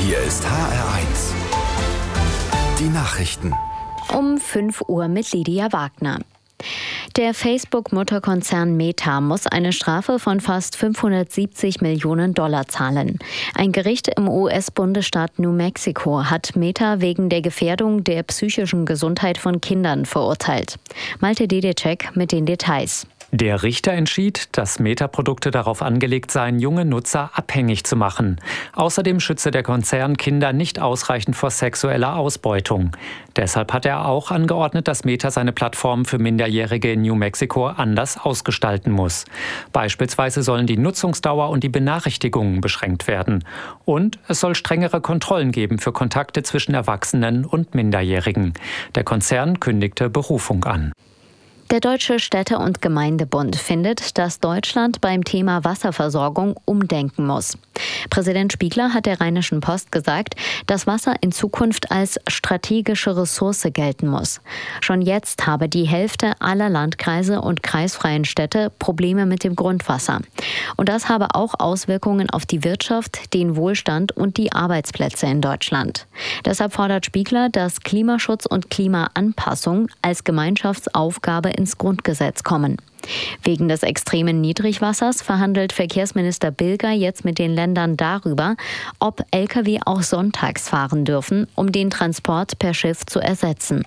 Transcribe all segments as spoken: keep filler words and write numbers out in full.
Hier ist H R eins. Die Nachrichten. Um fünf Uhr mit Lydia Wagner. Der Facebook-Mutterkonzern Meta muss eine Strafe von fast fünfhundertsiebzig Millionen Dollar zahlen. Ein Gericht im U S-Bundesstaat New Mexico hat Meta wegen der Gefährdung der psychischen Gesundheit von Kindern verurteilt. Malte Dedecek mit den Details. Der Richter entschied, dass Meta-Produkte darauf angelegt seien, junge Nutzer abhängig zu machen. Außerdem schütze der Konzern Kinder nicht ausreichend vor sexueller Ausbeutung. Deshalb hat er auch angeordnet, dass Meta seine Plattform für Minderjährige in New Mexico anders ausgestalten muss. Beispielsweise sollen die Nutzungsdauer und die Benachrichtigungen beschränkt werden. Und es soll strengere Kontrollen geben für Kontakte zwischen Erwachsenen und Minderjährigen. Der Konzern kündigte Berufung an. Der Deutsche Städte- und Gemeindebund findet, dass Deutschland beim Thema Wasserversorgung umdenken muss. Präsident Spiegler hat der Rheinischen Post gesagt, dass Wasser in Zukunft als strategische Ressource gelten muss. Schon jetzt habe die Hälfte aller Landkreise und kreisfreien Städte Probleme mit dem Grundwasser. Und das habe auch Auswirkungen auf die Wirtschaft, den Wohlstand und die Arbeitsplätze in Deutschland. Deshalb fordert Spiegler, dass Klimaschutz und Klimaanpassung als Gemeinschaftsaufgabe ins Grundgesetz kommen. Wegen des extremen Niedrigwassers verhandelt Verkehrsminister Bilger jetzt mit den Ländern darüber, ob L K W auch sonntags fahren dürfen, um den Transport per Schiff zu ersetzen.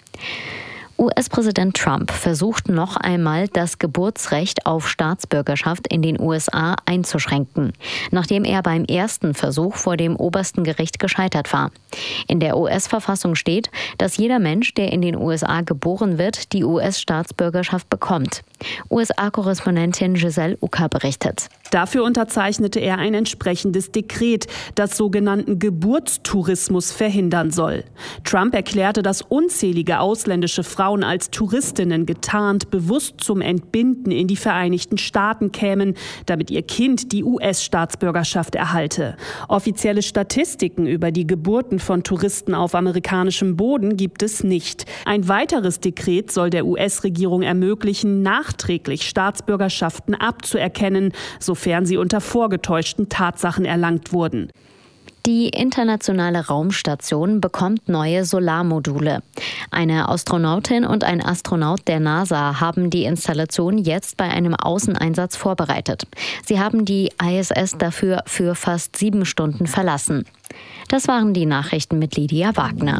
U S-Präsident Trump versucht noch einmal, das Geburtsrecht auf Staatsbürgerschaft in den U S A einzuschränken, nachdem er beim ersten Versuch vor dem obersten Gericht gescheitert war. In der U S-Verfassung steht, dass jeder Mensch, der in den U S A geboren wird, die U S-Staatsbürgerschaft bekommt. U S A-Korrespondentin Giselle Ucker berichtet. Dafür unterzeichnete er ein entsprechendes Dekret, das sogenannten Geburtstourismus verhindern soll. Trump erklärte, dass unzählige ausländische Frauen als Touristinnen getarnt bewusst zum Entbinden in die Vereinigten Staaten kämen, damit ihr Kind die U S-Staatsbürgerschaft erhalte. Offizielle Statistiken über die Geburten von Touristen auf amerikanischem Boden gibt es nicht. Ein weiteres Dekret soll der U S-Regierung ermöglichen, nachträglich Staatsbürgerschaften abzuerkennen, sofern sie unter vorgetäuschten Tatsachen erlangt wurden. Die internationale Raumstation bekommt neue Solarmodule. Eine Astronautin und ein Astronaut der NASA haben die Installation jetzt bei einem Außeneinsatz vorbereitet. Sie haben die I S S dafür für fast sieben Stunden verlassen. Das waren die Nachrichten mit Lydia Wagner.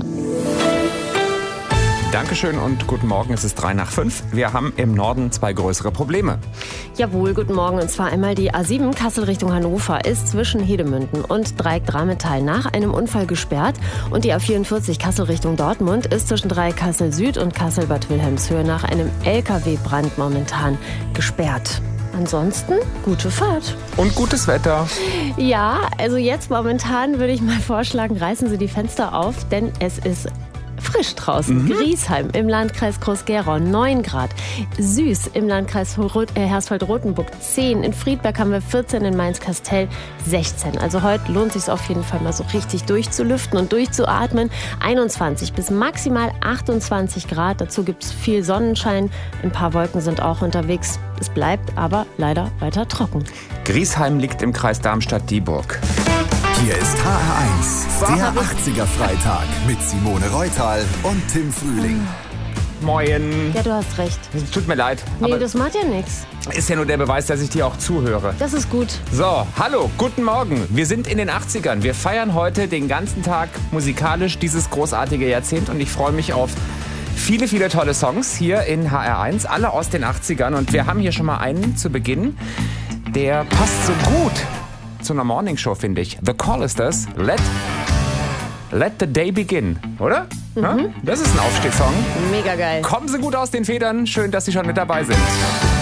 Dankeschön und guten Morgen, es ist drei nach fünf. Wir haben im Norden zwei größere Probleme. Jawohl, guten Morgen. Und zwar einmal die A sieben Kassel Richtung Hannover ist zwischen Hedemünden und Dreieck-Drametal nach einem Unfall gesperrt. Und die A vierundvierzig Kassel Richtung Dortmund ist zwischen Dreieck Kassel Süd und Kassel-Bad Wilhelmshöhe nach einem L K W-Brand momentan gesperrt. Ansonsten gute Fahrt. Und gutes Wetter. Ja, also jetzt momentan würde ich mal vorschlagen, reißen Sie die Fenster auf, denn es ist frisch draußen. Mhm. Griesheim im Landkreis Groß-Gerau neun Grad. Süß im Landkreis Hersfeld-Rotenburg zehn. In Friedberg haben wir vierzehn, in Mainz-Kastell sechzehn. Also heute lohnt es sich auf jeden Fall mal so richtig durchzulüften und durchzuatmen. einundzwanzig bis maximal achtundzwanzig Grad. Dazu gibt es viel Sonnenschein. Ein paar Wolken sind auch unterwegs. Es bleibt aber leider weiter trocken. Griesheim liegt im Kreis Darmstadt-Dieburg. Hier ist H R eins, der achtziger-Freitag mit Simone Reutal und Tim Frühling. Moin. Ja, du hast recht. Tut mir leid. Nee, aber das macht ja nichts. Ist ja nur der Beweis, dass ich dir auch zuhöre. Das ist gut. So, hallo, guten Morgen. Wir sind in den achtzigern. Wir feiern heute den ganzen Tag musikalisch dieses großartige Jahrzehnt und ich freue mich auf viele, viele tolle Songs hier in H R eins, alle aus den achtzigern. Und wir haben hier schon mal einen zu Beginn, der passt so gut zu einer Morningshow, finde ich. The Call ist das. Let, let the day begin, oder? Mhm. Ja? Das ist ein Aufstehsong. Mega geil. Kommen Sie gut aus den Federn. Schön, dass Sie schon mit dabei sind.